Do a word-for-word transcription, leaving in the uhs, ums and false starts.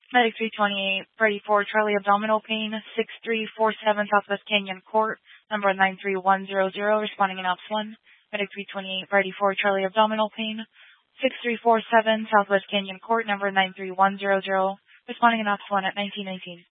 Medic three twenty-eight, Freddy four, Charlie abdominal pain, six three four seven Southwest Canyon Court, number nine three one zero zero, responding in Ops one. Medic three twenty-eight, Freddy four, Charlie abdominal pain, six three four seven Southwest Canyon Court, number nine three one zero zero, responding in Ops one at nineteen nineteen.